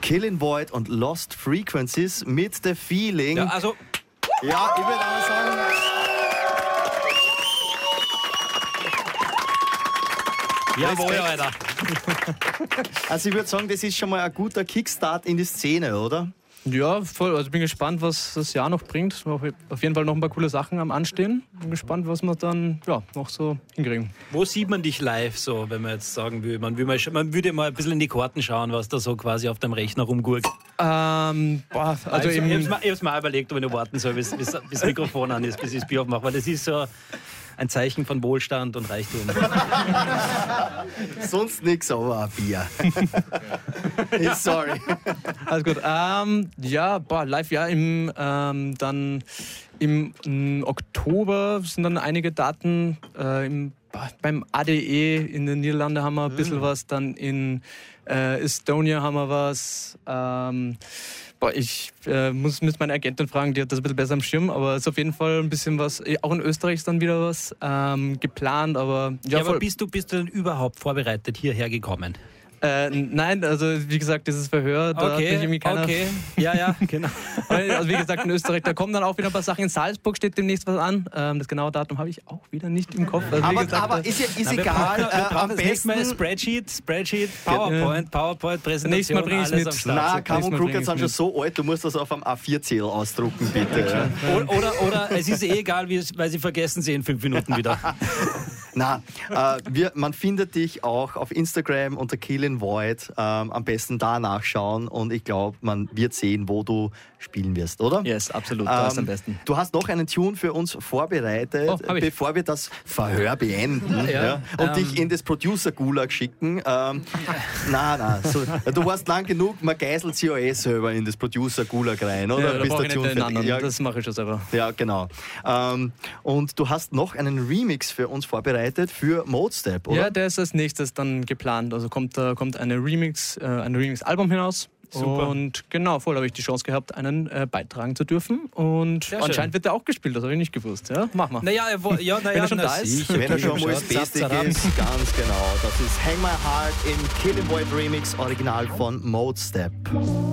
Killing Void und Lost Frequencies mit The Feeling. Ja, also. Ja, ich würde auch sagen. Jawohl, Alter. Also ich würde sagen, das ist schon mal ein guter Kickstart in die Szene, oder? Ja, voll. Also bin gespannt, was das Jahr noch bringt. Auf jeden Fall noch ein paar coole Sachen am Anstehen. Bin gespannt, was wir dann noch so hinkriegen. Wo sieht man dich live so, wenn man jetzt sagen will? Man würde mal ein bisschen in die Karten schauen, was da so quasi auf dem Rechner rumgurkt. Ich hab's mal überlegt, ob ich noch warten soll, bis das Mikrofon an ist, bis ich das Bier aufmache. Weil das ist so ein Zeichen von Wohlstand und Reichtum. Sonst nichts, aber ein Bier. Sorry. Alles gut. Live, ja, dann im Oktober sind dann einige Daten. Beim ADE in den Niederlanden haben wir ein bisschen was, dann in Estonia haben wir was. Ich muss meine Agentin fragen, die hat das ein bisschen besser am Schirm, aber es ist auf jeden Fall ein bisschen was. Auch in Österreich ist dann wieder was geplant, aber ja, aber bist du denn überhaupt vorbereitet hierher gekommen? Nein, also wie gesagt, dieses Verhör, da bin ich irgendwie keiner... Okay, ja, genau. Also wie gesagt, in Österreich, da kommen dann auch wieder ein paar Sachen. In Salzburg steht demnäßt was an. Das genaue Datum habe ich auch wieder nicht im Kopf. Also, aber ist egal. Am besten Spreadsheet, PowerPoint-Präsentation. Nächstes Mal bringe ich es mit. Nein, Kam und Krug sind schon so alt, du musst das auf einem A4-Zettel ausdrucken, bitte. Oder es ist egal, weil sie vergessen sie in 5 Minuten wieder. Na, man findet dich auch auf Instagram unter Killing Void. Am besten da nachschauen und ich glaube, man wird sehen, wo du spielen wirst, oder? Yes, absolut, das ist am besten. Du hast noch einen Tune für uns vorbereitet, bevor wir das Verhör beenden und dich in das Producer-Gulag schicken. Du warst lang genug, man geißelt sich ja selber in das Producer-Gulag rein, oder? Ja, da Tune den anderen. Ja, das mache ich schon selber. Ja, genau. Und du hast noch einen Remix für uns vorbereitet für Modestep, oder? Ja, der ist als nächstes dann geplant. Also kommt ein Remix-Album hinaus. Super. Und genau, vorher habe ich die Chance gehabt, einen beitragen zu dürfen. Und anscheinend wird der auch gespielt, das habe ich nicht gewusst. Ja, mach mal. Wenn er schon da ist. Wenn er schon mal Basic ist, ganz genau. Das ist Hang My Heart im Killing Void Remix, Original von Modestep.